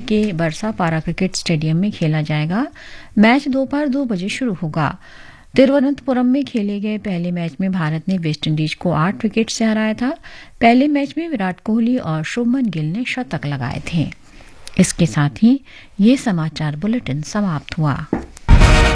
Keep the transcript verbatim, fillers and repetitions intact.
के बरसा पारा क्रिकेट स्टेडियम में खेला जाएगा। मैच दोपहर दो बजे शुरू होगा। तिरुवनंतपुरम में खेले गए पहले मैच में भारत ने वेस्टइंडीज को आठ विकेट से हराया था। पहले मैच में विराट कोहली और शुभमन गिल ने शतक लगाए थे। इसके साथ ही ये समाचार बुलेटिन समाप्त हुआ।